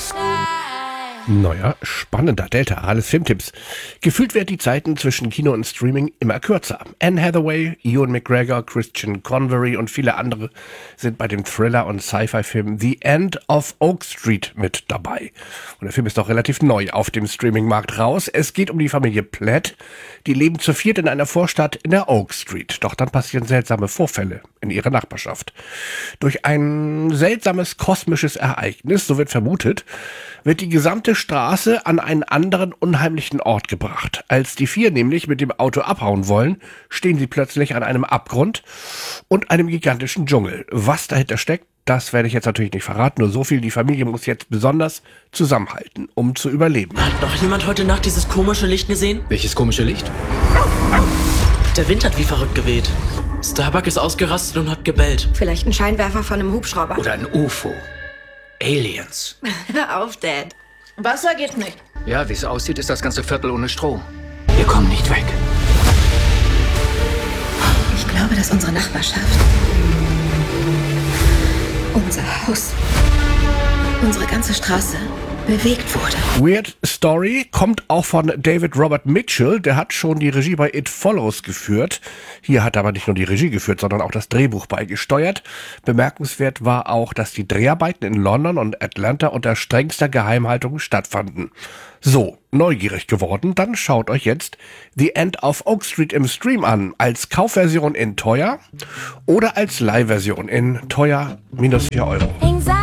Neuer, spannender Delta Alles Filmtipps. Gefühlt werden die Zeiten zwischen Kino und Streaming immer kürzer. Anne Hathaway, Ewan McGregor, Christian Convery und viele andere sind bei dem Thriller- und Sci-Fi-Film The End of Oak Street mit dabei. Und der Film ist doch relativ neu auf dem Streamingmarkt raus. Es geht um die Familie Platt. Die leben zu viert in einer Vorstadt in der Oak Street. Doch dann passieren seltsame Vorfälle in ihrer Nachbarschaft. Durch ein seltsames kosmisches Ereignis, so wird vermutet, wird die gesamte Straße an einen anderen unheimlichen Ort gebracht. Als die vier nämlich mit dem Auto abhauen wollen, stehen sie plötzlich an einem Abgrund und einem gigantischen Dschungel. Was dahinter steckt, das werde ich jetzt natürlich nicht verraten. Nur so viel, die Familie muss jetzt besonders zusammenhalten, um zu überleben. Hat noch jemand heute Nacht dieses komische Licht gesehen? Welches komische Licht? Der Wind hat wie verrückt geweht. Starbuck ist ausgerastet und hat gebellt. Vielleicht ein Scheinwerfer von einem Hubschrauber. Oder ein UFO. Aliens. Hör auf, Dad. Wasser geht nicht. Ja, wie es aussieht, ist das ganze Viertel ohne Strom. Wir kommen nicht weg. Ich glaube, dass unsere Nachbarschaft, unser Haus, unsere ganze Straße bewegt wurde. Weird Story kommt auch von David Robert Mitchell. Der hat schon die Regie bei It Follows geführt. Hier hat er aber nicht nur die Regie geführt, sondern auch das Drehbuch beigesteuert. Bemerkenswert war auch, dass die Dreharbeiten in London und Atlanta unter strengster Geheimhaltung stattfanden. So, neugierig geworden? Dann schaut euch jetzt The End of Oak Street im Stream an. Als Kaufversion in teuer oder als Leihversion in teuer -4 Euro.